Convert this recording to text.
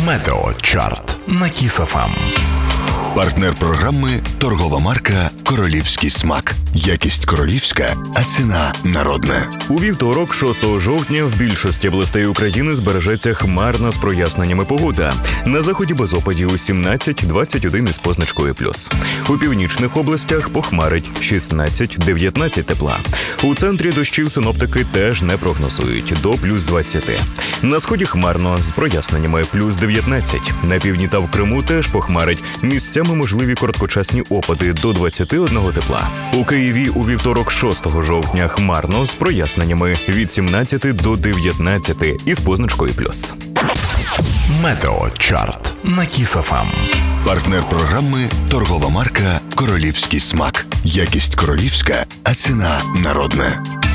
Метеочарт на Kiss FM. Партнер програми – торгова марка «Королівський смак». Якість королівська, а ціна народна. У вівторок, 6 жовтня, в більшості областей України збережеться хмарна з проясненнями погода. На заході без опадів 17-21 із позначкою плюс. У північних областях похмарить 16-19 тепла. У центрі дощів синоптики теж не прогнозують – до плюс 20. На сході хмарно з проясненнями плюс 19. На півдні та в Криму теж похмарить. Місцями можливі короткочасні опади до 21 тепла. У Києві у вівторок 6 жовтня хмарно з проясненнями від 17 до 19 із позначкою плюс. Метеочарт на Kiss FM. Партнер програми – торгова марка «Королівський смак». Якість королівська, а ціна народна.